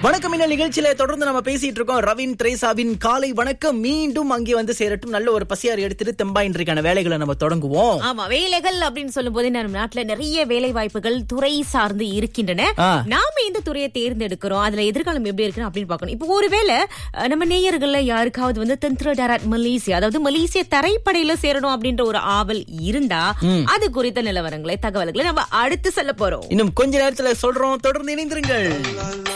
வணக்கம் இந்த நிகழ்ச்சியில தொடர்ந்து நம்ம பேசிட்டு இருக்கோம். ரவின் திரேசாவின் காலை வணக்கம் மீண்டும் அங்கே வந்து சேரட்டும். நல்ல ஒரு பசியார் எடுத்துட்டு தெம்பா இன்றைக்கான வேலைகளை நம்ம தொடங்குவோம். ஆமா, வேலைகள் அப்படின்னு சொல்லும் போது நம்ம நாட்டுல நிறைய வேலை வாய்ப்புகள் துறை சார்ந்து இருக்கின்றன. நாம இந்த துறையை தேர்ந்தெடுக்கிறோம், அதுல எதிர்காலம் எப்படி இருக்கு அப்படின்னு பார்க்கணும். இப்போ ஒருவேளை நம்ம நேயர்கள்ல யாருக்காவது வந்து தந்திர டைரக்ட் மலேசியா, அதாவது மலேசிய தரைப்படையில சேரணும் அப்படின்ற ஒரு ஆவல் இருந்தா அது குறித்த நிலவரங்களை தகவல்களை நம்ம அடுத்து சொல்ல போறோம். இன்னும் கொஞ்ச நேரத்துல சொல்றோம். தொடர்ந்து இணைந்திருங்கள்.